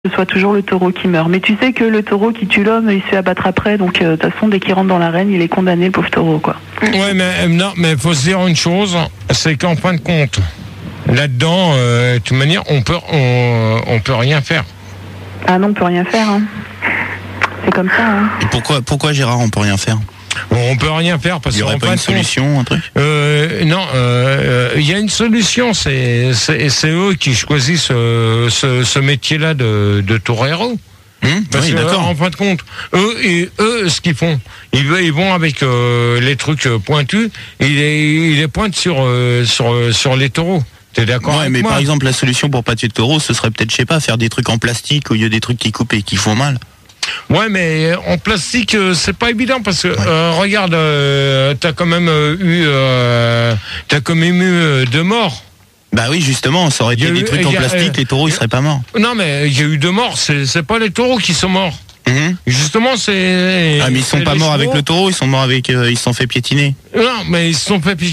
ce soit toujours le taureau qui meurt. Mais tu sais que le taureau qui tue l'homme, il se fait abattre après, donc de toute façon, dès qu'il rentre dans l'arène, il est condamné, le pauvre taureau, quoi. Ouais, mais non, mais faut se dire une chose, c'est qu'en fin de compte, là-dedans, de toute manière, on peut rien faire. Ah non, on peut rien faire, hein. C'est comme ça, hein. Et pourquoi Gérard, on peut rien faire? On peut rien faire parce qu'il n'y aurait pas une solution, un truc. Non, il y a une solution. C'est eux qui choisissent ce métier-là de torero. Parce oui, que, d'accord. en fin de compte, eux, ce qu'ils font, ils vont avec les trucs pointus, ils les pointent sur les taureaux. T'es d'accord avec mais moi? par exemple, la solution pour pas tuer de taureau, ce serait peut-être, je sais pas, faire des trucs en plastique au lieu des trucs qui coupent et qui font mal. Ouais, mais en plastique, c'est pas évident parce que regarde, t'as quand même eu 2 morts. Bah oui, justement, ça aurait été des trucs en plastique, les taureaux ils seraient pas morts. Non, mais il y a eu 2 morts, c'est pas les taureaux qui sont morts. Justement, c'est. Ah, mais ils sont pas morts avec le taureau, ils sont morts avec. Ils se sont fait piétiner. Non, mais ils se sont fait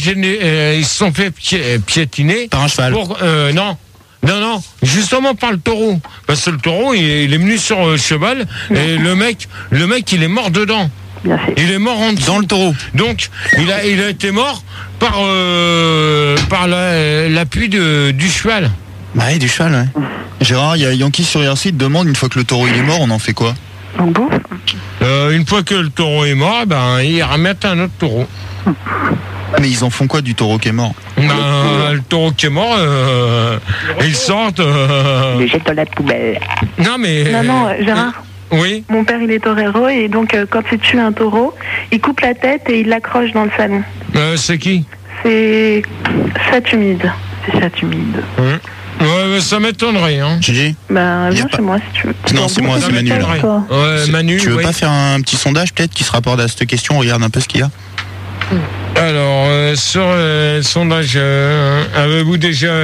piétiner. Par un cheval. Non, justement par le taureau. Parce que le taureau, il est venu sur le cheval et le mec, il est mort dedans. Bien fait. Il est mort en dessous. Dans le taureau. Donc, il a été mort par l'appui du cheval. Bah oui, du cheval, ouais. Gérard, il y a Yankee sur RC, demande, une fois que le taureau il est mort, on en fait quoi? On bouffe. Une fois que le taureau est mort, ils remettent un autre taureau. Ah, mais ils en font quoi du taureau qui est mort? Le taureau qui est mort, ils sortent. Le jette dans la poubelle. Non, Gérard. Oui. Mon père, il est torero et donc quand il tue un taureau, il coupe la tête et il l'accroche dans le salon. C'est qui? C'est Chatumide. C'est Chatumide. Ouais, ça m'étonnerait, hein. Gigi? Bah, viens chez moi si tu veux. Non, c'est moi, c'est Manu. Ouais, Manu. Tu veux pas faire un petit sondage peut-être qui se rapporte à cette question? On regarde un peu ce qu'il y a. Alors, sur le sondage, avez-vous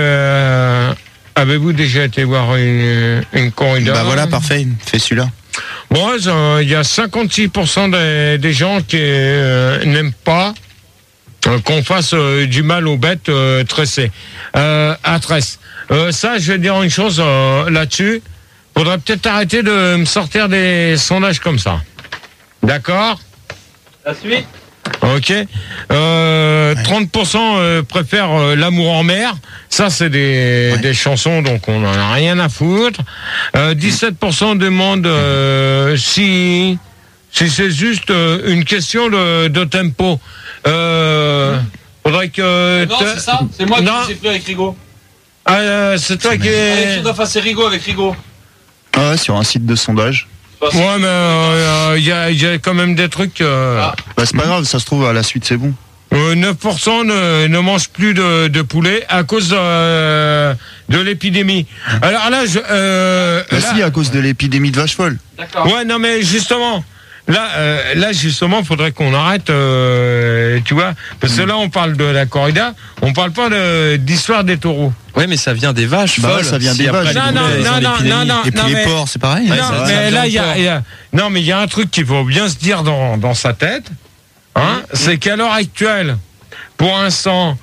déjà été voir une corrida? Bah voilà, parfait, fais celui-là. Bon, il y a 56% des gens qui n'aiment pas qu'on fasse du mal aux bêtes tressées, à tresse. Ça, je vais dire une chose là-dessus. Faudrait peut-être arrêter de me sortir des sondages comme ça. D'accord? La suite? Ok. 30% préfèrent l'amour en mer. Ça, c'est des chansons, donc on n'en a rien à foutre. 17% demandent si c'est juste une question de tempo. Faudrait que... Non, c'est ça. C'est moi qui sais plus avec Rigaud. C'est toi qui... Allez, tu dois faire Rigaud avec Rigaud. Ah ouais, sur un site de sondage. Ouais, mais il y a quand même des trucs... Bah c'est pas grave, ça se trouve à la suite c'est bon. 9% ne mangent plus de poulet à cause de l'épidémie. Alors là, si, à cause de l'épidémie de vache folle. D'accord. Ouais, non mais justement... Là, justement, faudrait qu'on arrête, tu vois, parce que là, on parle de la corrida, on parle pas d'histoire des taureaux. Ouais, mais ça vient des vaches. Bah ouais, ça vient des vaches. Non. Et puis les porcs, c'est pareil. Non, mais là, il y a un truc qu'il faut bien se dire dans sa tête, hein, c'est qu'à l'heure actuelle, pour l'instant,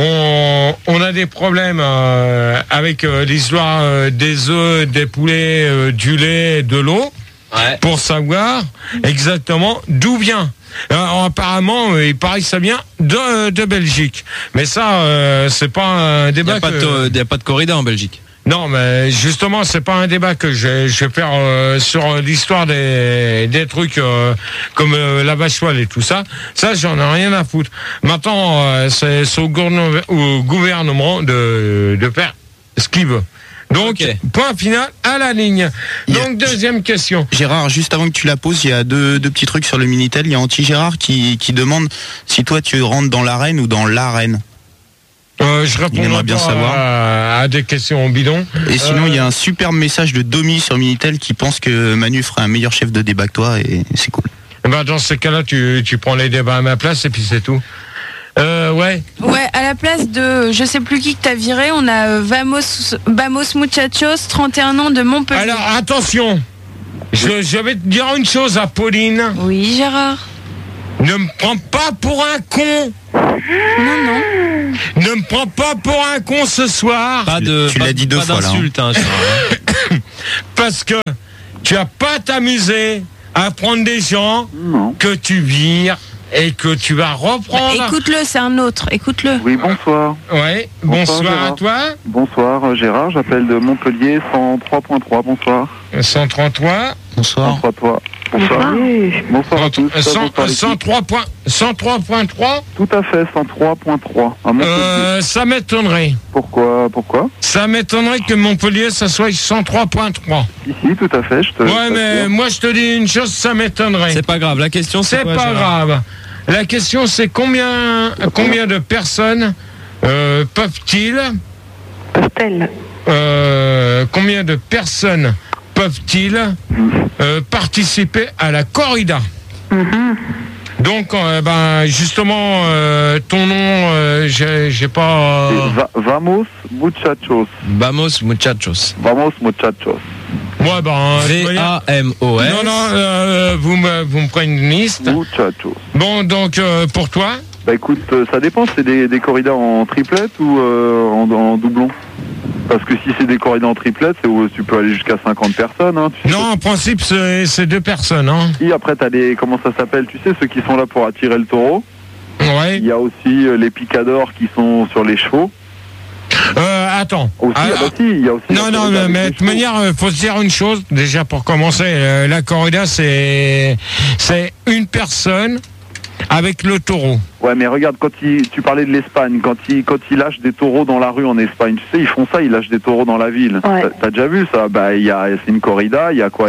on a des problèmes avec l'histoire des œufs, des poulets, du lait, de l'eau. Ouais. Pour savoir exactement d'où vient. Alors, apparemment, il paraît que ça vient de Belgique. Mais ça, c'est pas un débat. Il n'y a pas de corrida en Belgique. Non, mais justement, c'est pas un débat que je vais faire sur l'histoire des trucs comme la vache folle et tout ça. Ça, j'en ai rien à foutre. Maintenant, c'est au gouvernement de faire ce qu'il veut. Donc, point final à la ligne. Donc, deuxième question. Gérard, juste avant que tu la poses, il y a deux petits trucs sur le Minitel. Il y a Anti-Gérard qui demande si toi tu rentres dans l'arène ou dans l'arène. Je réponds bien savoir à des questions bidons. Et sinon, il y a un superbe message de Domi sur Minitel qui pense que Manu ferait un meilleur chef de débat que toi et c'est cool. Bah, dans ces cas-là, tu prends les débats à ma place et puis c'est tout. Ouais. Ouais, à la place de je sais plus qui que t'as viré, on a Vamos Muchachos, 31 ans de Montpellier. Alors attention, je vais te dire une chose à Pauline. Oui, Gérard. Ne me prends pas pour un con. Non. Ne me prends pas pour un con ce soir. Tu l'as dit deux fois là. Hein. Parce que tu vas pas t'amuser à prendre des gens que tu vires et que tu vas reprendre. Écoute-le, c'est un autre. Écoute-le. Oui, bonsoir. Ouais, bonsoir à toi. Bonsoir, Gérard, j'appelle de Montpellier, 103.3, bonsoir. 133. Bonsoir. 103.3. Bonsoir. Bonsoir à tous. 103.3. Tout à fait, 103.3. À Montpellier. Ça m'étonnerait. Pourquoi Ça m'étonnerait que Montpellier, ça soit 103.3. Ici, tout à fait. Ouais, mais moi, je te dis une chose, ça m'étonnerait. C'est pas grave, la question c'est quoi, pas Gérard ? grave. La question, c'est combien de personnes peuvent-ils... combien de personnes peuvent-ils participer à la corrida? Donc, justement, ton nom, j'ai pas... Vamos Muchachos. Vamos Muchachos. Vamos Muchachos. Ouais, V-A-M-O-S. Non, vous me prenez une liste. Muchachos. Bon, donc, pour toi? Bah écoute, ça dépend, c'est des corridas en triplette ou en doublon? Parce que si c'est des corridas en triplette, tu peux aller jusqu'à 50 personnes. Hein, tu sais. Non, en principe, c'est 2 personnes. Hein. Et après, t'as comment ça s'appelle? Tu sais, ceux qui sont là pour attirer le taureau. Ouais. Il y a aussi les picadors qui sont sur les chevaux. Attends. Aussi, il y a aussi non, mais de toute manière, faut se dire une chose, déjà pour commencer, la corrida, c'est une personne avec le taureau. Ouais, mais regarde, tu parlais de l'Espagne, quand ils lâchent des taureaux dans la rue en Espagne, tu sais, ils font ça, ils lâchent des taureaux dans la ville. Ouais. T'as déjà vu ça? Bah, c'est une corrida, il y a quoi?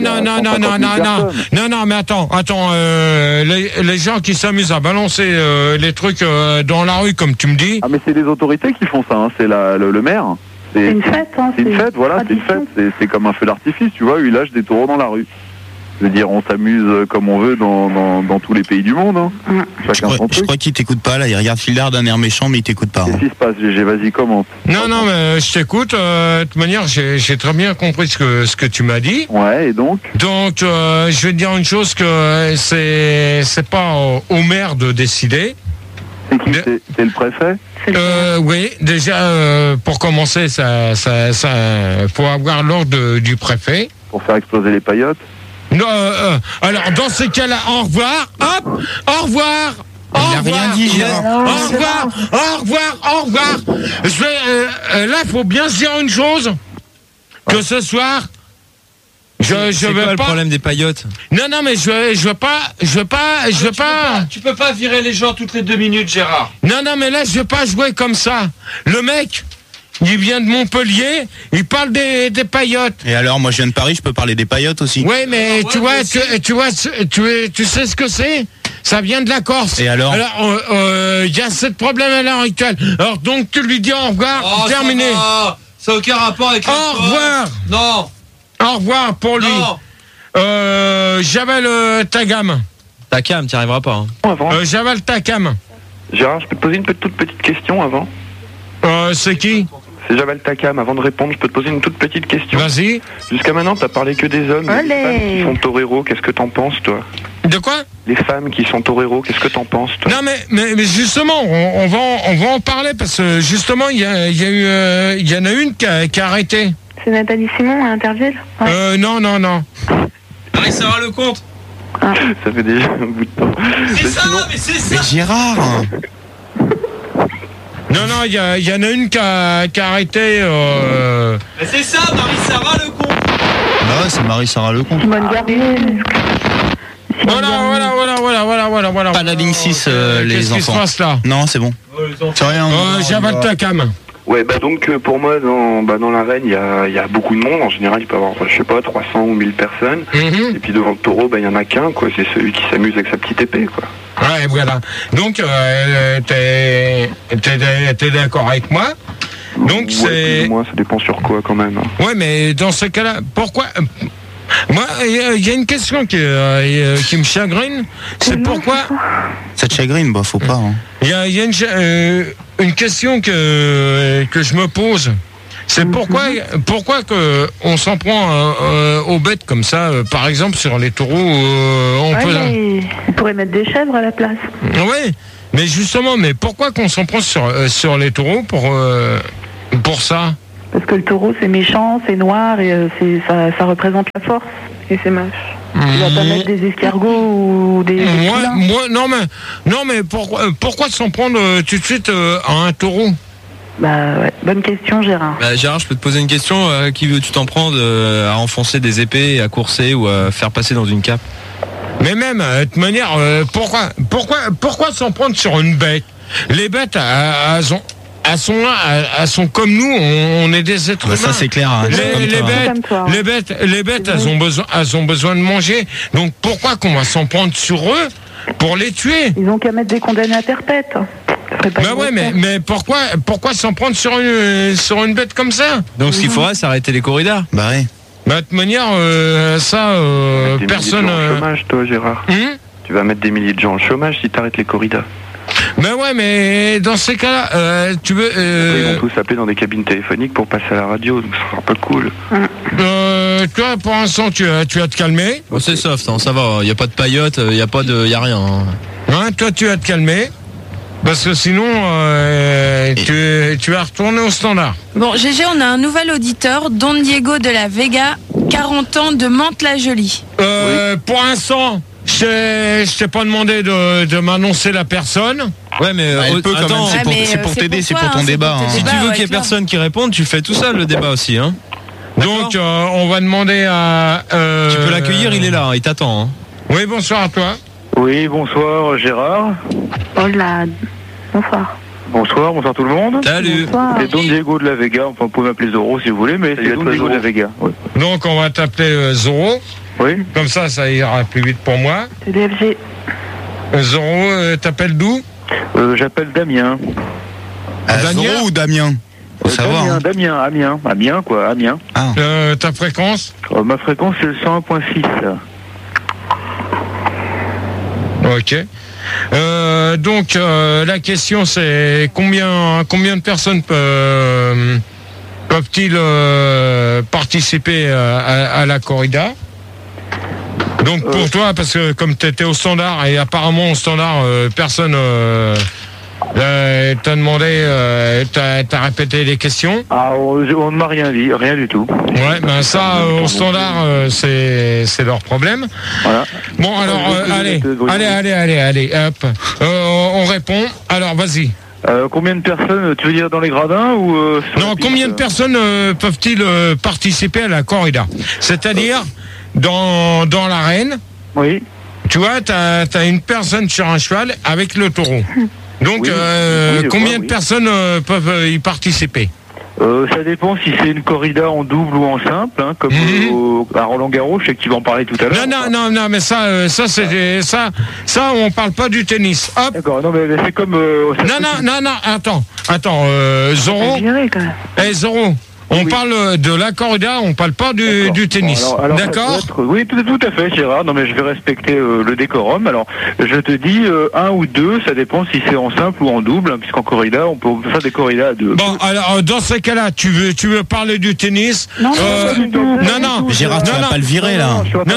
Non, mais attends, les gens qui s'amusent à balancer les trucs dans la rue, comme tu me dis. Ah, mais c'est les autorités qui font ça, hein, c'est le maire. C'est une fête, hein. C'est une fête, voilà, c'est une fête, c'est comme un feu d'artifice, tu vois, ils lâchent des taureaux dans la rue. Je veux dire, on s'amuse comme on veut dans tous les pays du monde. Hein. Chacun son truc. Je crois qu'il t'écoute pas, là. Il regarde Fildard d'un air méchant, mais il t'écoute pas. Qu'est-ce qui se passe, GG? Vas-y, commente. Non, mais je t'écoute. De toute manière, j'ai très bien compris ce que tu m'as dit. Ouais, et donc? Donc, je vais te dire une chose, que c'est pas au maire de décider. C'est qui? C'est le préfet? Oui, déjà, pour commencer, ça faut avoir l'ordre du préfet. Pour faire exploser les paillotes? Non, alors dans ces cas-là, au revoir, hop, au revoir. Il n'a rien dit, Gérard. Au revoir. Je vais, là, il faut bien se dire une chose, que ce soir, je veux pas. Le problème des paillotes? Non, mais je veux pas. Tu peux pas virer les gens toutes les 2 minutes, Gérard. Non, mais là, je veux pas jouer comme ça. Le mec, il vient de Montpellier, il parle des paillotes. Et alors, moi je viens de Paris, je peux parler des paillotes aussi. Oui, mais tu sais ce que c'est? Ça vient de la Corse. Et alors? Il y a ce problème à l'heure actuelle. Alors donc tu lui dis au revoir, terminé. Ça n'a aucun rapport avec la Au revoir. Non. Au revoir pour lui. J'avale ta gamme. Ta cam, t'y arriveras pas. Hein. J'avale ta cam. Gérard, je peux te poser une toute petite question avant? C'est qui? C'est Javal Takam. Avant de répondre, je peux te poser une toute petite question. Vas-y. Jusqu'à maintenant, t'as parlé que des hommes. Les femmes qui sont toreros, qu'est-ce que t'en penses, toi? De quoi? Les femmes qui sont toreros, qu'est-ce que t'en penses, toi? Non, mais justement, on va en parler parce que justement, il y en a une qui a arrêté. C'est Nathalie Simon à Interville? Ouais. Non. Marie-Sarah Lecomte. Ça fait déjà un bout de temps. C'est ça, mais c'est ça. Mais Gérard. Non, il y en a une qui a arrêté. Mais c'est ça, Marie-Sarah Lecomte. Bah ouais, c'est Marie-Sarah Lecomte. Simone Garnier. Voilà. Pas la ligne 6, les Qu'est-ce enfants. qui se passe là? Non, c'est bon. C'est rien. J'avale ta cam. Ouais, bah donc pour moi, dans l'arène, il y a beaucoup de monde. En général, il peut y avoir, je sais pas, 300 ou 1000 personnes. Et puis devant le taureau, bah il y en a qu'un, quoi. C'est celui qui s'amuse avec sa petite épée, quoi. Ouais, voilà. Donc, t'es d'accord avec moi? Donc, c'est... Moi, ça dépend sur quoi, quand même. Ouais, mais dans ce cas-là, pourquoi... Moi, il y a une question qui me chagrine. C'est pourquoi... Ça te chagrine? Bah, faut pas. Hein. Il y a une question que je me pose. C'est pourquoi que on s'en prend aux bêtes comme ça, par exemple sur les taureaux. On pourrait mettre des chèvres à la place. Oui, mais justement, pourquoi qu'on s'en prend sur les taureaux pour ça? Parce que le taureau, c'est méchant, c'est noir, et ça représente la force, et c'est moche. Tu vas pas mettre des escargots ou des non mais pourquoi s'en prendre tout de suite à un taureau? Bah ouais, bonne question Gérard. Bah, Gérard, je peux te poser une question. Qui veux-tu t'en prendre à enfoncer des épées, à courser ou à faire passer dans une cape? Mais même, de toute manière, pourquoi s'en prendre sur une bête? Les bêtes, elles sont comme nous, on est des êtres humains. Ça c'est clair. Hein, les bêtes, elles ont besoin de manger. Donc pourquoi qu'on va s'en prendre sur eux pour les tuer? Ils ont qu'à mettre des condamnés à perpète. Bah ouais, mais pourquoi s'en prendre sur une bête comme ça? Donc ce qu'il faudrait, c'est arrêter les corridas. Bah ouais. Bah de toute manière, personne. Au chômage, toi, Gérard. Tu vas mettre des milliers de gens au chômage si t'arrêtes les corridas. Mais ouais, mais dans ces cas-là, tu veux. Ils vont tous appeler dans des cabines téléphoniques pour passer à la radio, donc ça sera pas cool. Toi, pour l'instant, tu vas te calmer. Oh, c'est soft, hein, ça va. Y a pas de paillotes, y a rien. Hein, toi, tu vas te calmer. Parce que sinon, tu vas retourner au standard. Bon, GG, on a un nouvel auditeur, Don Diego de la Vega, 40 ans, de Mantes-la-Jolie. Pour l'instant, je t'ai pas demandé de m'annoncer la personne. Ouais, mais elle peut quand même, c'est pour t'aider, c'est pour ton débat. Si tu veux qu'il y ait personne qui réponde, tu fais tout ça, le débat aussi. Hein. Donc, on va demander à... Tu peux l'accueillir, il est là, il t'attend. Hein. Oui, bonsoir à toi. Oui, bonsoir Gérard. Hola, bonsoir. Bonsoir tout le monde. Salut. Bonsoir. C'est Don Diego de la Vega, enfin vous pouvez m'appeler Zorro si vous voulez, mais c'est Don Diego de la Vega. Ouais. Donc on va t'appeler Zorro. Oui. Comme ça ira plus vite pour moi. C'est DFG. Zorro, t'appelles d'où? J'appelle Damien. Zorro ou Damien? Faut savoir. Hein. Damien, Amiens quoi, Amiens. Ah. Ta fréquence? Ma fréquence c'est le 101.6. Ok. Donc la question c'est combien de personnes peuvent-ils participer à la corrida? Donc pour toi, parce que comme tu étais au standard et apparemment au standard personne t'as demandé, t'as répété les questions. Ah, on ne m'a rien dit, rien du tout. Ouais, ben ça au standard c'est leur problème. Voilà. Bon alors allez, hop, on répond. Alors vas-y. Combien de personnes, tu veux dire dans les gradins ou non, combien de personnes peuvent-ils participer à la corrida? C'est-à-dire dans l'arène. Oui. Tu vois, t'as une personne sur un cheval avec le taureau. Donc, combien de personnes peuvent y participer? Ça dépend si c'est une corrida en double ou en simple, hein, comme à Roland-Garros, je sais que tu vas en parler tout à l'heure. Non, mais ça, on parle pas du tennis. Hop. D'accord, non, mais c'est comme. Non, attends, Zorro. Zorro. On parle de la corrida, on parle pas du tennis. D'accord? Oui, tout à fait, Gérard. Non, mais je vais respecter le décorum. Alors, je te dis un ou deux, ça dépend si c'est en simple ou en double, hein, puisqu'en corrida, on peut faire des corridas à deux. Bon, alors, dans ces cas-là, tu veux parler du tennis? Non. Gérard, tu vas pas le virer, là.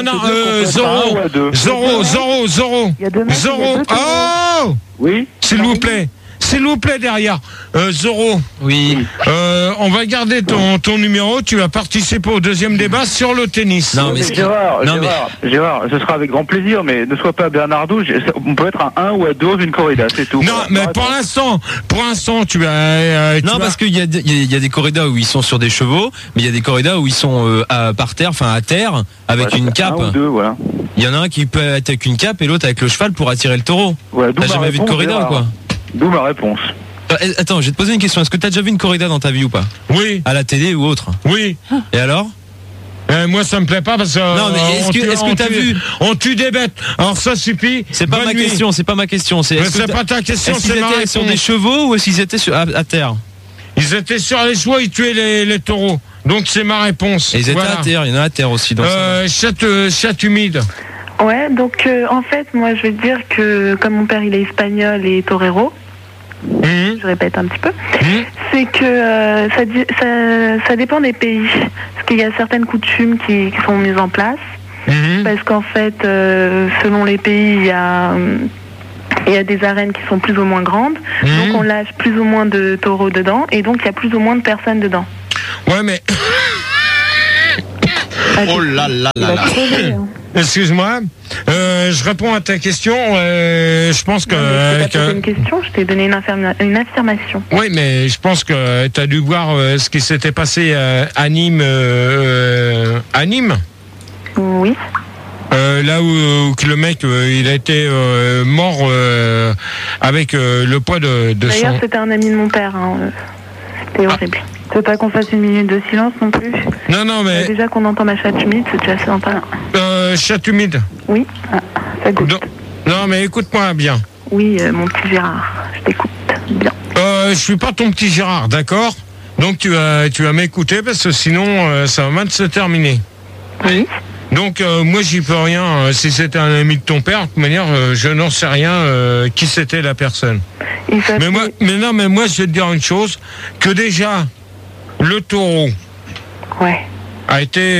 Zorro. Oh! Oui? S'il vous plaît, derrière. Zorro. Oui. On va garder ton numéro. Tu vas participer au deuxième débat sur le tennis. Non, mais Gérard, ce sera avec grand plaisir, mais ne sois pas Bernardo. On peut être à 1 ou à 2 d'une corrida, c'est tout. Non, mais pour l'instant, tu vas. Parce qu'il y a des corridas où ils sont sur des chevaux, mais il y a des corridas où ils sont par terre, enfin à terre, avec une cape. 1 ou 2, voilà. Il y en a un qui peut être avec une cape et l'autre avec le cheval pour attirer le taureau. Ouais, t'as jamais vu de corrida ou quoi? D'où ma réponse. Attends, je vais te poser une question. Est-ce que t'as déjà vu une corrida dans ta vie ou pas? Oui. À la télé ou autre? Oui. Et alors? Moi, ça me plaît pas parce que. Non, mais est-ce que t'as vu? On tue des bêtes. Alors ça suffit. C'est pas ma question. C'est pas ma question. C'est pas ta question. Est-ce qu'ils étaient sur des chevaux ou est-ce qu'ils étaient à terre? Ils étaient sur les chevaux. Ils tuaient les taureaux. Donc c'est ma réponse. Et ils étaient à terre. Il y en a à terre aussi. Chat humide. Ouais, donc en fait, moi je vais te dire que comme mon père il est espagnol et torero, je répète un petit peu, c'est que ça dépend des pays. Parce qu'il y a certaines coutumes qui sont mises en place. Parce qu'en fait, selon les pays, il y a des arènes qui sont plus ou moins grandes. Donc on lâche plus ou moins de taureaux dedans. Et donc il y a plus ou moins de personnes dedans. Ouais, mais... Oh là là là là. Excuse-moi, je réponds à ta question. Je pense que. Je t'ai pas posé une question, je t'ai donné une affirmation. Oui, mais je pense que tu as dû voir ce qui s'était passé à Nîmes. À Nîmes. Oui. Là où que le mec il a été mort avec le poids de D'ailleurs, son. c'était un ami de mon père. Hein. C'était horrible. Tu veux pas qu'on fasse une minute de silence non plus? Non, mais. Déjà qu'on entend ma chatte humide, c'est déjà sympa. Chatte humide. Oui, ça goûte. Non, mais écoute-moi bien. Oui, mon petit Gérard, je t'écoute bien. Je suis pas ton petit Gérard, d'accord? Donc tu vas m'écouter parce que sinon ça va mal se terminer. Oui. Donc moi j'y peux rien. Si c'était un ami de ton père, de toute manière je n'en sais rien qui c'était la personne. Mais moi je vais te dire une chose, que déjà le taureau a été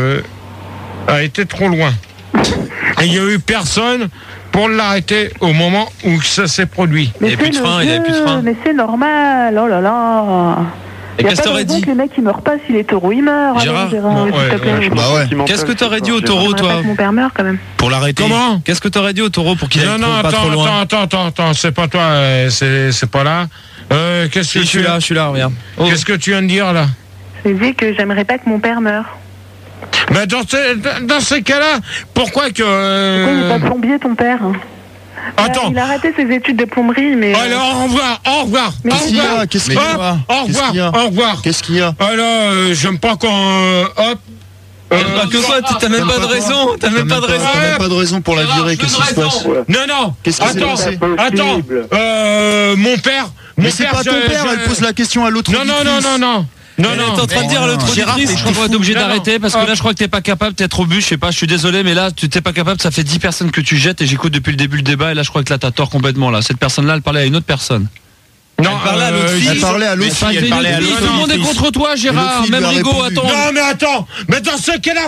trop loin. Et il n'y a eu personne pour l'arrêter au moment où ça s'est produit. Mais il avait plus de frein. Mais c'est normal, oh là là. Et qu'est-ce que t'aurais dit que le mec il meurt pas, si les taureaux il meurt. Gérard, Qu'est-ce que t'aurais dit au taureau, toi? Mon père meurt quand même. Pour l'arrêter. Comment? Qu'est-ce que t'aurais dit au taureau pour qu'il aille pas trop Non, loin? attends, c'est pas toi, c'est pas là. Qu'est-ce que je suis là, regarde. Qu'est-ce que tu viens de dire là? J'ai dit que j'aimerais pas que mon père meure. Mais dans ces cas-là, pourquoi que... Pourquoi il n'est pas plombier, ton père? Attends. Il a arrêté ses études de plomberie, mais... Alors, au revoir. Qu'est-ce qu'il y a? Au revoir. Qu'est-ce qu'il y a? Alors, j'aime pas quand... hop. Que quoi? T'as même pas de raison. T'as même pas de raison. T'as même pas de raison pour la virer. Qu'est-ce qui se passe? Non. Qu'est-ce qui s'est passé? Attends. Mon père... Mais c'est pas ton père, elle pose la question à l'autre. Non. T'es en train de dire à l'autre auditrice, je crois qu'on est obligé d'arrêter parce que là je crois que t'es pas capable, t'es trop bu, je sais pas, je suis désolé, mais là tu t'es pas capable, ça fait 10 personnes que tu jettes et j'écoute depuis le début le débat et là je crois que là t'as tort complètement là. Cette personne-là, elle parlait à une autre personne. Non, elle parlait à l'autre fille. Elle parlait à l'autre fille. Tout le monde est contre toi, Gérard, même Rigaud, attends. Non, mais attends, mais dans ce cas-là,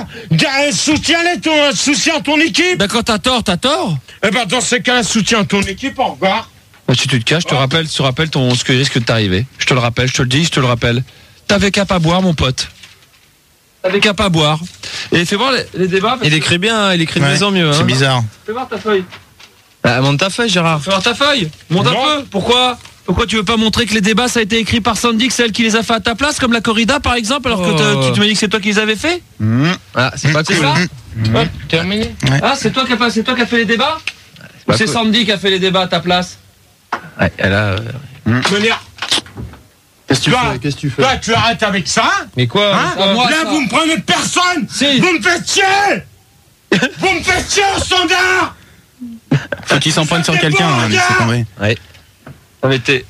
soutiens ton équipe. D'accord, t'as tort. Eh ben, dans ce cas-là, soutiens ton équipe, au revoir. Bah, si tu te caches, je te rappelle ce qui risque de t'arriver. Je te le rappelle, je te le dis, je te le rappelle. T'avais qu'à pas boire, mon pote. T'avais qu'à pas boire. Et fais voir les débats. Il écrit bien, il écrit de mieux en mieux. C'est bizarre. Fais voir ta feuille. Monte ta feuille, Gérard. Fais voir ta feuille. Monte un peu. Pourquoi tu veux pas montrer que les débats ça a été écrit par Sandy, que c'est elle qui les a fait à ta place, comme la corrida par exemple, alors que tu m'as dit que c'est toi qui les avais fait? Ah, c'est pas cool. C'est ça? Terminé. Ah, c'est toi qui as fait les débats? Ou c'est Sandy qui a fait les débats à ta place? Ouais, elle a. Manière. Qu'est-ce que tu fais? Toi, tu arrêtes avec ça? Mais quoi? Là, vous me prenez personne! Si. Vous me faites chier! Vous me faites chier au standard! Faut qu'il s'en prenne sur quelqu'un, mais c'est tombé. Ouais. Ça avait été.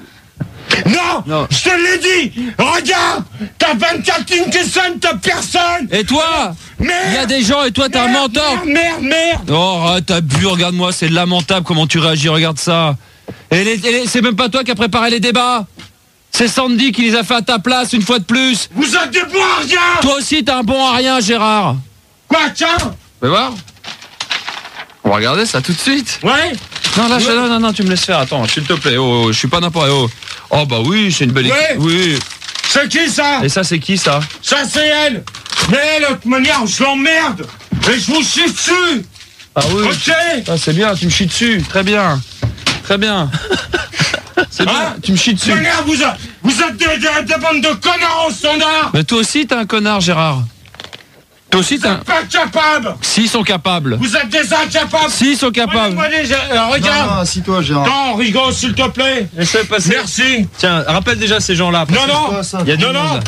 Non, je te l'ai dit. Regarde, t'as 24 lignes qui sonnent, t'as personne. Et toi? Il y a des gens et toi t'es un menteur. Merde. Oh, arrête, t'as bu, regarde-moi, c'est lamentable comment tu réagis, regarde ça. Et c'est même pas toi qui as préparé les débats. C'est Sandy qui les a fait à ta place une fois de plus. Vous êtes des bons à rien. Toi aussi t'es un bon à rien, Gérard. Quoi, tiens? Fais voir. On va regarder ça tout de suite. Ouais. Non, tu me laisses faire. Attends, s'il te plaît. Oh, je suis pas n'importe quoi. Oh, bah oui, c'est une belle équipe. Oui. C'est qui ça? Et ça, c'est qui ça? Ça, c'est elle. Mais elle, de toute manière, je l'emmerde. Et je vous chie dessus. Ah oui. Ok. Ah, c'est bien, tu me chies dessus. Très bien. C'est bien, tu me chies dessus. Manière, vous êtes des bandes de connards au standard. Mais toi aussi, t'es un connard, Gérard. Toi aussi, t'es pas capable. S'ils sont capables. Vous êtes des incapables. S'ils sont capables. Regarde. Non, assis-toi, Gérard. Non, Rigaud, s'il te plaît. Laisse-le passer. Merci. Tiens, rappelle déjà ces gens-là. Non. Il y a du monde.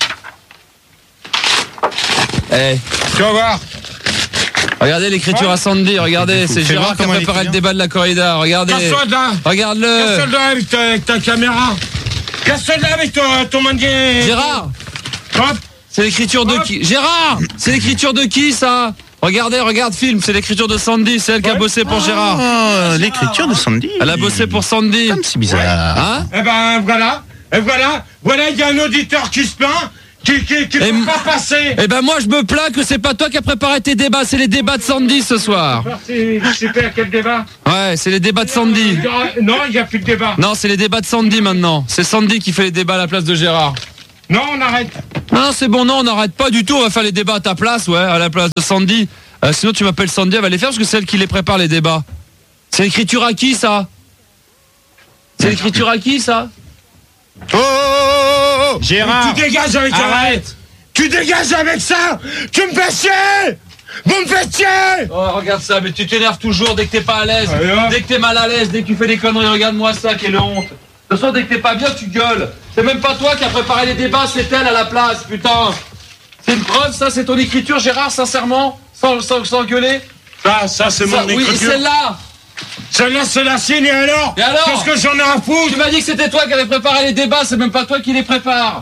Tu vas voir. Regardez l'écriture à Sandy, regardez, c'est Gérard qui a préparé le débat de la corrida, regardez. Regarde-le. Casse-le avec ta caméra. Casse-le avec ton manier. Gérard. Hop. C'est l'écriture de qui? Gérard. C'est l'écriture de qui ça? Regarde film, c'est l'écriture de Sandy, c'est elle qui a bossé pour Gérard. L'écriture de Sandy. Elle a bossé pour Sandy. C'est bizarre. Hein? Eh ben voilà, il y a un auditeur qui se plaint. Qui peut pas passer. Eh ben moi je me plains que c'est pas toi qui as préparé tes débats, c'est les débats de Sandy ce soir. Super, quel débat? Ouais, c'est les débats de Sandy. Non, il n'y a plus de débat. Non, c'est les débats de Sandy maintenant. C'est Sandy qui fait les débats à la place de Gérard. Non, on arrête. Non, c'est bon, non, on n'arrête pas du tout. On va faire les débats à ta place, ouais, à la place de Sandy. Sinon, tu m'appelles Sandy, elle va les faire parce que c'est elle qui les prépare, les débats. C'est l'écriture à qui, ça? C'est l'écriture à qui, ça? Oh Gérard, tu dégages avec ça. Arrête. Tu dégages avec ça. Tu me fais chier. Vous me faites chier. Oh, regarde ça, mais tu t'énerves toujours dès que t'es pas à l'aise. Ouais. Dès que t'es mal à l'aise, dès que tu fais des conneries, regarde-moi ça, quelle honte. De toute façon, dès que t'es pas bien, tu gueules. C'est même pas toi qui as préparé les débats, c'est elle à la place, putain. C'est une preuve, ça, c'est ton écriture, Gérard, sincèrement, sans gueuler. Ça c'est mon écriture. Oui, celle-là. Celle-là, c'est la sienne, et alors? Et alors? Qu'est-ce que j'en ai à foutre? Tu m'as dit que c'était toi qui avais préparé les débats, c'est même pas toi qui les prépare.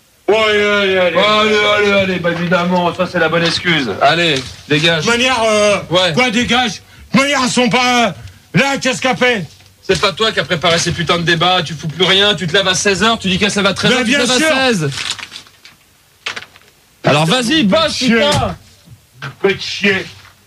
Allez, bah évidemment, ça c'est la bonne excuse. Allez, dégage. De manière, Ouais. Quoi, dégage? De manière, elles sont pas... Là, qu'est-ce qu'elle fait? C'est pas toi qui as préparé ces putains de débats, tu fous plus rien, tu te lèves à 16h, tu dis qu'elle se lève à 13h, Mais tu te bien lèves sûr. à 16. Alors vas-y, bosse, putain. Faites chier.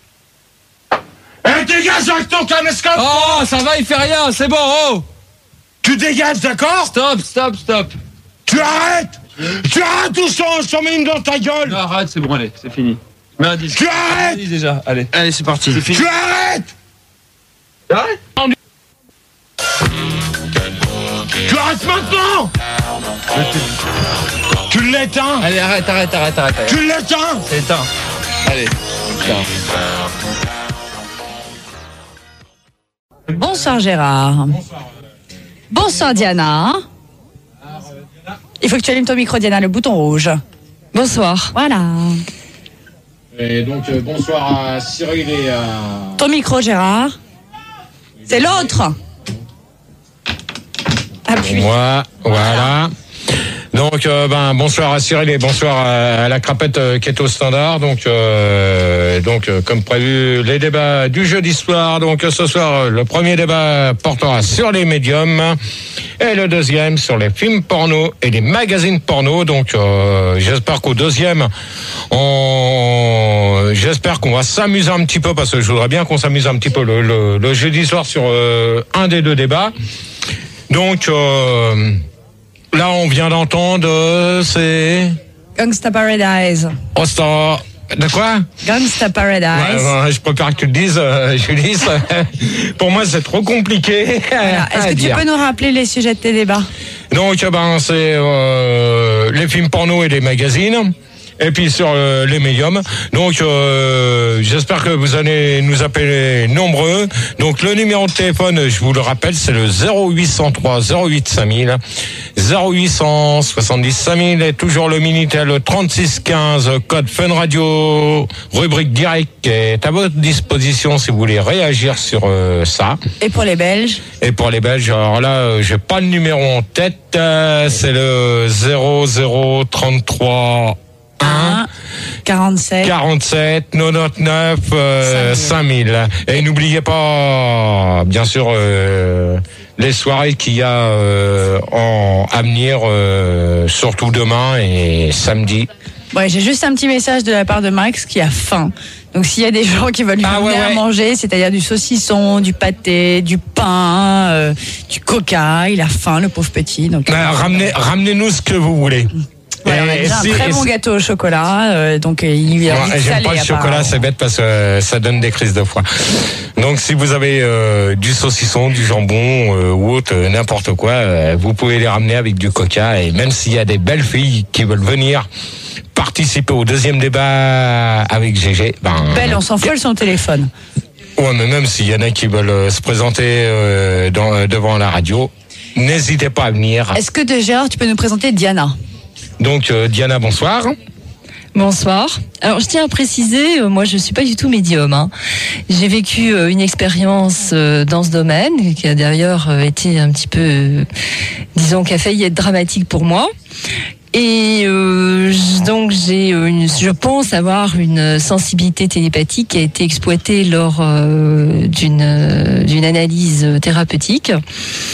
Eh, dégage avec ton caméscope. Oh, ça va, il fait rien, c'est bon, oh. Tu dégages, d'accord? Stop. Tu arrêtes. Tu arrêtes ou je t'en mets une dans ta gueule. Non, arrête, c'est bon, allez, c'est fini. Mets un disque. Tu arrêtes. Dis déjà, allez. allez, c'est parti. C'est fini. Tu arrêtes. Arrête. Tu arrêtes maintenant. Tu l'éteins. Allez, arrête. Tu l'éteins. C'est éteint. Allez, éteins. Bonsoir Gérard. Bonsoir Diana. Il faut que tu allumes ton micro Diana, le bouton rouge. Bonsoir. Voilà. Et donc, bonsoir à Cyril et à... Ton micro Gérard. C'est l'autre. Appuie. Moi, voilà. Donc, bonsoir à Cyril et bonsoir à la crapette qui est au standard. Donc, comme prévu, les débats du jeudi soir. Donc, ce soir, le premier débat portera sur les médiums et le deuxième sur les films porno et les magazines porno. Donc, j'espère qu'au deuxième, j'espère qu'on va s'amuser un petit peu parce que je voudrais bien qu'on s'amuse un petit peu le jeudi soir sur un des deux débats. Donc, là, on vient d'entendre, c'est... Gangsta Paradise. Oh, de quoi? Gangsta Paradise. Ouais, je préfère que tu le dises, Julie. Pour moi, c'est trop compliqué. Voilà. Est-ce que tu peux nous rappeler les sujets de tes débats? Donc, c'est les films porno et les magazines. Et puis sur les médiums. Donc j'espère que vous allez nous appeler nombreux. Donc le numéro de téléphone, je vous le rappelle, c'est le 0803 08 5000, 0800 70 5000 et toujours le Minitel 3615 code Fun Radio, rubrique direct qui est à votre disposition si vous voulez réagir sur ça. Et pour les Belges? Et pour les Belges, alors là, j'ai pas le numéro en tête, c'est le 0033 1 47 99 5000. Et n'oubliez pas, bien sûr, les soirées qu'il y a à venir, surtout demain et samedi. Ouais, j'ai juste un petit message de la part de Max qui a faim. Donc s'il y a des gens qui veulent lui donner à manger, c'est-à-dire du saucisson, du pâté, du pain, du coca, il a faim, le pauvre petit. Donc ramenez-nous ce que vous voulez. Ouais, on a déjà un très bon gâteau au chocolat, donc il a envie de j'aime saler, pas le chocolat, c'est bête parce que ça donne des crises de foie. Donc si vous avez du saucisson, du jambon ou autre, n'importe quoi, vous pouvez les ramener avec du coca. Et même s'il y a des belles filles qui veulent venir participer au deuxième débat avec GG, Belle, on s'en fout, son téléphone. Ouais, mais même s'il y en a qui veulent se présenter devant la radio, n'hésitez pas à venir. Est-ce que Gérard, tu peux nous présenter Diana? Donc Diana, bonsoir. Bonsoir. Alors je tiens à préciser, moi je suis pas du tout médium. Hein. J'ai vécu une expérience dans ce domaine qui a d'ailleurs été un petit peu, disons, qui a failli être dramatique pour moi. Et donc je pense avoir une sensibilité télépathique qui a été exploitée lors d'une analyse thérapeutique.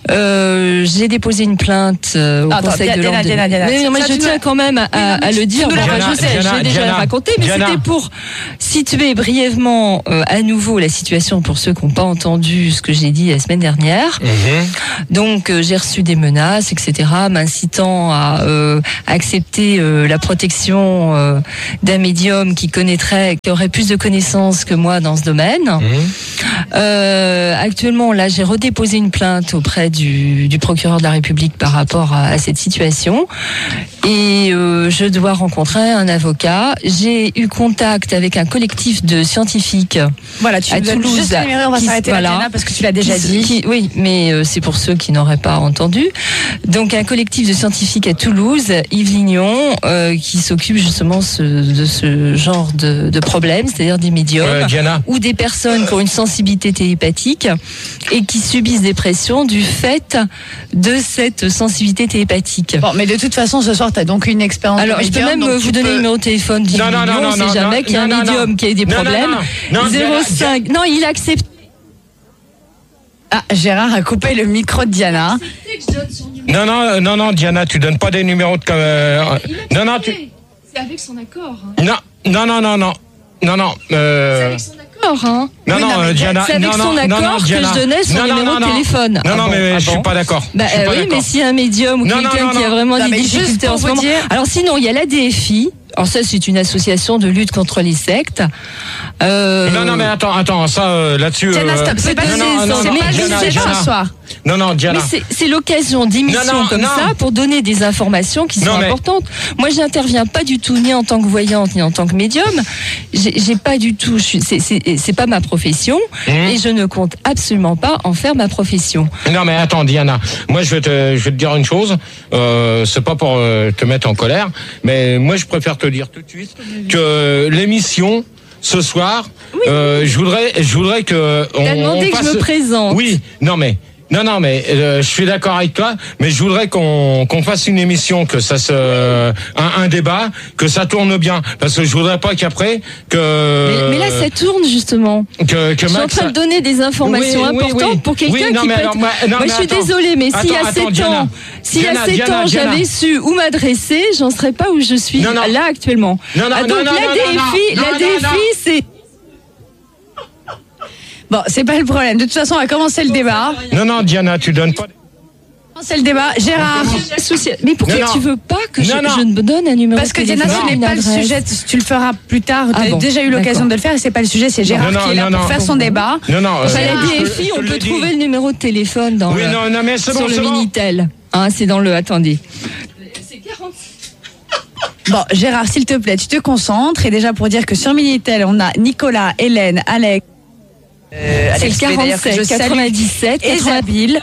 J'ai déposé une plainte au Conseil de l'ordre. Diana. Mais je tiens quand même à le dire. Je sais, j'ai déjà raconté, mais c'était pour situer brièvement à nouveau la situation pour ceux qui n'ont pas entendu ce que j'ai dit la semaine dernière. Donc j'ai reçu des menaces, etc., m'incitant à accepter la protection d'un médium qui aurait plus de connaissances que moi dans ce domaine. Actuellement, là, j'ai redéposé une plainte auprès du procureur de la République par rapport à cette situation. Et je dois rencontrer un avocat. J'ai eu contact avec un collectif de scientifiques à Toulouse. Juste on va s'arrêter là, Diana, parce que tu l'as déjà dit. Oui, mais c'est pour ceux qui n'auraient pas entendu. Donc, un collectif de scientifiques à Toulouse, Yves Lignon, qui s'occupe justement de ce genre de problème, c'est-à-dire des médiums ou des personnes qui ont une sensibilité télépathique et qui subissent des pressions du fait de cette sensibilité télépathique. Bon, mais de toute façon, ce soir, tu as donc une expérience. Alors, je peux même vous donner le numéro de téléphone d'Yves Lignon, on ne sait jamais qu'il y a un médium qui a eu des problèmes. 05. Non, il accepte. Ah, Gérard a coupé le micro de Diana. Non, Diana, tu donnes pas des numéros de. C'est avec son accord. Non. C'est avec son accord, hein. Diana. C'est avec son accord que je donnais son numéro de téléphone. Mais je suis pas d'accord. Oui, mais si un médium ou quelqu'un qui a vraiment des difficultés en ce moment. Alors sinon, il y a la DFI. Alors ça, c'est une association de lutte contre les sectes. Non, mais attends, ça là-dessus. Diana, stop, c'est pas le sujet ce soir. Non, Diana. Mais c'est l'occasion d'émissions comme ça pour donner des informations qui sont importantes. Moi, j'interviens pas du tout ni en tant que voyante ni en tant que médium. J'ai pas du tout. C'est pas ma profession et je ne compte absolument pas en faire ma profession. Non, mais attends, Diana. Moi, je vais te dire une chose. C'est pas pour te mettre en colère, mais moi, je préfère te dire tout de suite que l'émission ce soir, je voudrais que on. T'as demandé que je me présente. Oui, non mais je suis d'accord avec toi, mais je voudrais qu'on fasse une émission, que ça un débat, que ça tourne bien, parce que je voudrais pas qu'après que. Mais là, ça tourne justement. Je suis en train de donner des informations importantes pour quelqu'un qui peut être. Moi, je suis désolée, mais s'il y a 7 ans, j'avais su où m'adresser, j'en serais pas où je suis là actuellement. Donc la défi, c'est. Bon, c'est pas le problème. De toute façon, on va commencer le débat. Non, Diana, tu donnes pas. C'est le débat. Gérard. Mais pourquoi tu veux pas que je ne donne un numéro? Parce que Diana, ce n'est pas le sujet. Tu le feras plus tard. Tu as déjà eu l'occasion de le faire et c'est pas le sujet. C'est Gérard qui est là pour faire son débat. La DFI, on peut trouver le numéro de téléphone dans sur le Minitel. C'est dans le. Attendez. C'est 46. Bon, Gérard, s'il te plaît, tu te concentres. Et déjà pour dire que sur Minitel, on a Nicolas, Hélène, Alex. C'est le 47, 97, Isabelle.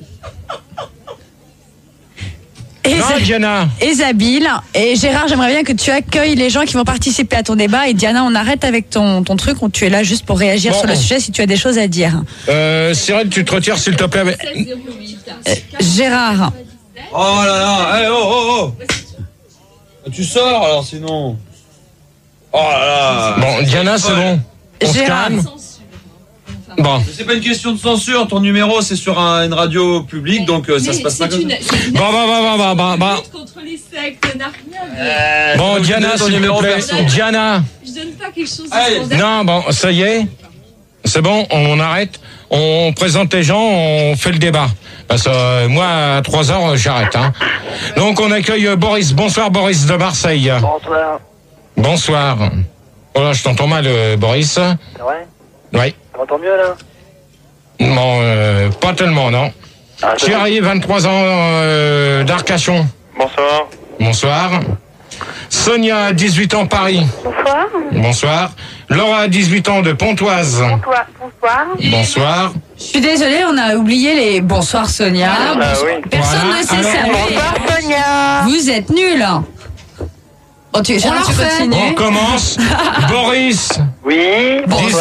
Isabelle. Et Gérard, j'aimerais bien que tu accueilles les gens qui vont participer à ton débat. Et Diana, on arrête avec ton truc. Tu es là juste pour réagir sur le sujet si tu as des choses à dire. Cyril, tu te retires s'il te plaît. Gérard. Oh là là, hey, oh. Tu sors alors sinon. Oh là là. Bon, Diana, c'est bon. On se calme. Bon. C'est pas une question de censure, ton numéro c'est sur une radio publique, donc ça se passe pas comme ça. Bon. Contre les sectes n'a rien. Bon, Diana, s'il te plaît. Diana. Je donne pas quelque chose de non, bon, ça y est. C'est bon, on arrête. On présente les gens, on fait le débat. Parce que moi, à 3h, j'arrête. Donc, on accueille Boris. Bonsoir, Boris de Marseille. Bonsoir. Oh là, je t'entends mal, Boris. C'est vrai ? Oui. Tu m'entends mieux, là ? Non, pas tellement, non. Thierry, 23 ans, d'Arcachon. Bonsoir. Sonia, 18 ans, Paris. Bonsoir. Laura, 18 ans, de Pontoise. Bonsoir. Je suis désolée, on a oublié les... Bonsoir, Sonia. Personne ne sait ça. Bonsoir, Sonia. Vous êtes nuls. Bon, tu continues. On commence. Boris. Oui.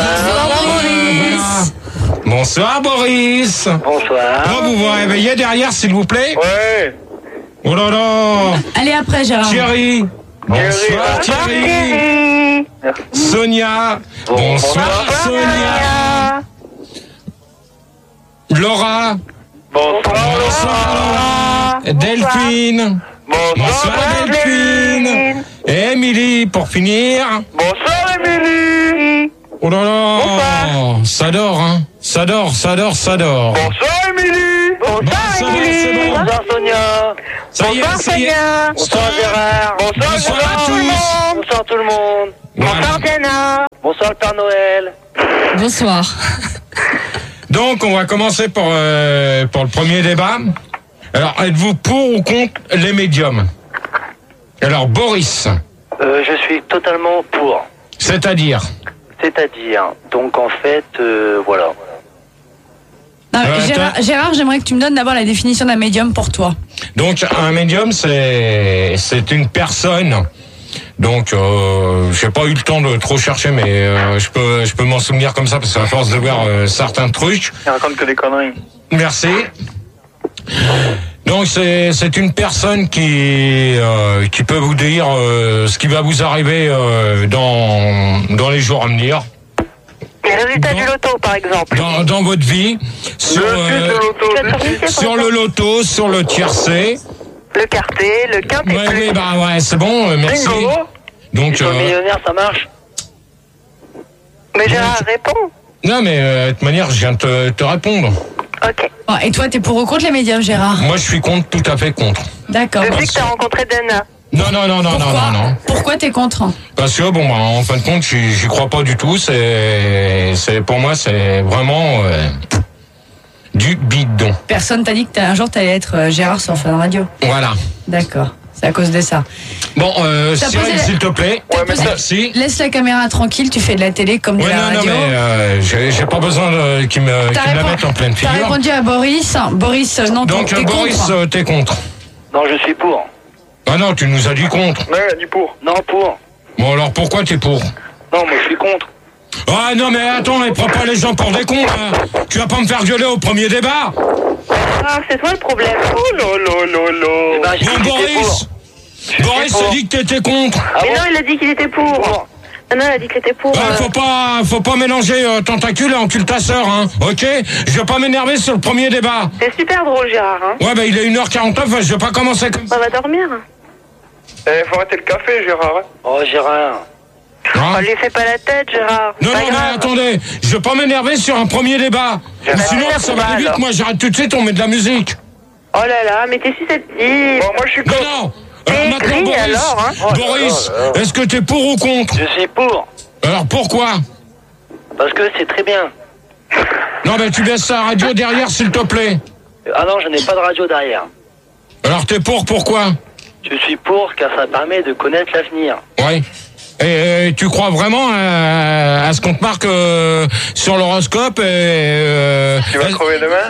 Bonsoir, Boris. Bonsoir. Vous vous réveillez derrière, s'il vous plaît ? Ouais. Oh là là. Allez, après, Gérard. Thierry. Bonsoir, Thierry. Sonia. Bonsoir, Sonia. Laura. Bonsoir. Delphine. Bonsoir Delphine. Et Émilie, pour finir. Bonsoir Émilie. Oh là là. Ça dort, hein. Ça dort. Bonsoir Émilie. Bonsoir Émilie. Bonsoir Sonia. Ça y est. Bonsoir Gérard. Bonsoir à tous. Bonsoir tout le monde. Bonsoir Diana. Bonsoir le Père Noël. Bonsoir. Donc, on va commencer pour le premier débat. Alors, êtes-vous pour ou contre les médiums? Alors, Boris. Je suis totalement pour. C'est-à-dire, donc en fait, voilà. Non, Gérard, j'aimerais que tu me donnes d'abord la définition d'un médium pour toi. donc, un médium, c'est une personne. Donc, j'ai pas eu le temps de trop chercher, mais je peux m'en souvenir comme ça, parce qu'à force de voir certains trucs. Il raconte que des conneries. Merci. Donc c'est une personne qui peut vous dire ce qui va vous arriver dans les jours à venir. Les résultats du loto, par exemple. Dans votre vie, sur le loto, sur le tiercé. Le quarté, le quintet. Oui, bah ouais, c'est bon, merci. Bingo. Donc, millionnaire, ça marche. Mais Gérard répond. Non, mais de toute manière, je viens de te répondre. Ok. Bon, et toi, t'es pour ou contre les médiums, Gérard? Moi, je suis contre, tout à fait contre. D'accord. Depuis que t'as rencontré Dana. Non. Pourquoi t'es contre? Parce que bon, en fin de compte, j'y crois pas du tout. Pour moi, c'est vraiment du bidon. Personne t'a dit que un jour t'allais être Gérard sur Fun Radio. Voilà. D'accord. C'est à cause de ça. Bon, Cyril, s'il te plaît. Merci. Laisse la caméra tranquille, tu fais de la télé comme de la radio. Non, mais j'ai pas besoin qu'il me la mette en pleine figure. T'as répondu à Boris. Boris, non, donc t'es Boris, contre. T'es contre. Non, je suis pour. Ah non, tu nous as dit contre. Ouais, il a dit pour. Non, pour. Bon, alors pourquoi t'es pour? Non, moi je suis contre. Ah non, mais attends, prends pas les gens pour des cons, hein. Tu vas pas me faire gueuler au premier débat. Ah, c'est toi le problème. Oh lolo. Bon, Boris a dit que t'étais contre. Mais non, il a dit qu'il était pour. Non, il a dit qu'il était pour. Faut pas mélanger tentacule et encule ta sœur, hein. Ok? Je vais pas m'énerver sur le premier débat. C'est super drôle, Gérard, hein. Ouais, il est 1h49, je vais pas commencer comme ça. On va dormir. Faut arrêter le café, Gérard. Oh, Gérard. On lui fait pas la tête, Gérard. Non, mais attendez, je vais pas m'énerver sur un premier débat. Sinon, ça va aller vite, moi j'arrête tout de suite, on met de la musique. Oh là là, mais t'es susceptible. Bon, moi je suis contre. Non. Alors maintenant, Boris, est-ce que t'es pour ou contre? Je suis pour. Alors pourquoi? Parce que c'est très bien. Non, mais tu baisses ta radio derrière, s'il te plaît. Ah non, je n'ai pas de radio derrière. Alors t'es pourquoi? Je suis pour, car ça permet de connaître l'avenir. Oui. Et tu crois vraiment à ce qu'on te marque sur l'horoscope et tu vas crever demain?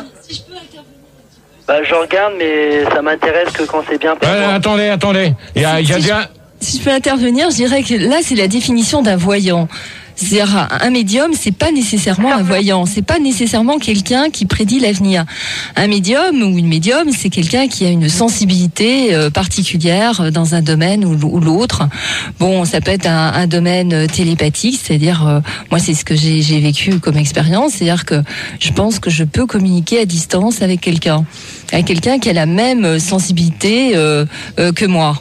Bah je regarde, mais ça m'intéresse que quand c'est bien pour moi. Attendez. Il y a bien... Si je peux intervenir, je dirais que là, c'est la définition d'un voyant. C'est-à-dire, un médium, c'est pas nécessairement un voyant, c'est pas nécessairement quelqu'un qui prédit l'avenir. Un médium ou une médium, c'est quelqu'un qui a une sensibilité particulière dans un domaine ou l'autre. Bon, ça peut être un domaine télépathique, c'est-à-dire, moi, c'est ce que j'ai vécu comme expérience, c'est-à-dire que je pense que je peux communiquer à distance avec quelqu'un qui a la même sensibilité que moi.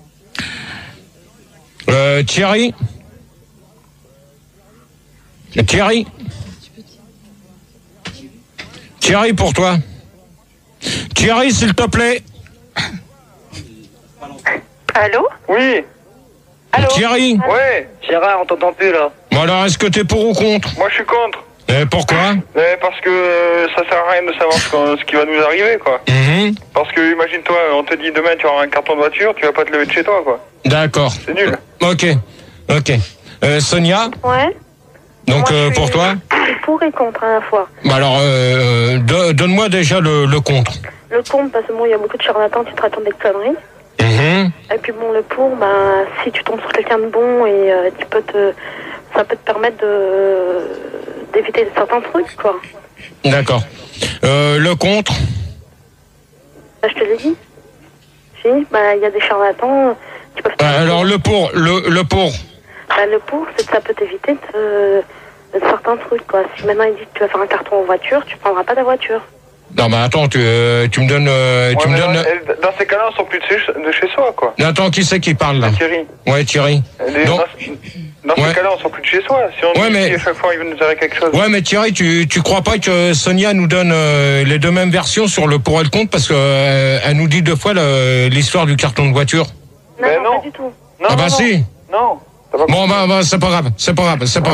Thierry, pour toi. Thierry, s'il te plaît. Allô? Oui. Allô? Thierry? Ouais. Gérard, on t'entend plus là. Bon alors, est-ce que t'es pour ou contre? Moi je suis contre. Pourquoi? Parce que ça sert à rien de savoir ce qui va nous arriver, quoi. Parce que imagine-toi, on te dit demain tu auras un carton de voiture, tu vas pas te lever de chez toi, quoi. D'accord. C'est nul. Ok. Sonia? Ouais. Donc pour toi? Pour et contre à la fois. Bah alors, donne-moi déjà le contre. Le contre, parce que bon, il y a beaucoup de charlatans qui te racontent des conneries. Et puis bon, le pour, si tu tombes sur quelqu'un de bon et ça peut te permettre d'éviter certains trucs, quoi. D'accord. Le contre? Je te l'ai dit. Si, il y a des charlatans qui peuvent... alors le pour. Le pour, c'est que ça peut t'éviter de certains trucs, quoi. Si maintenant il dit que tu vas faire un carton en voiture, tu prendras pas ta voiture. Non, mais attends, tu me donnes... tu me donnes... Dans ces cas-là, on sort plus de chez soi, quoi. Mais attends, qui c'est qui parle, là? Thierry. Ouais, Thierry. Dans ces cas-là, on sort plus de chez soi. Si on dit à chaque fois, il veut nous arriver quelque chose. Ouais, mais Thierry, tu crois pas que Sonia nous donne les deux mêmes versions sur le pour et le contre, parce que elle nous dit deux fois l'histoire du carton de voiture? Non, pas du tout. Non, ah bah non, si. Non. Bon, bah, c'est pas grave, c'est pas grave, c'est pas grave.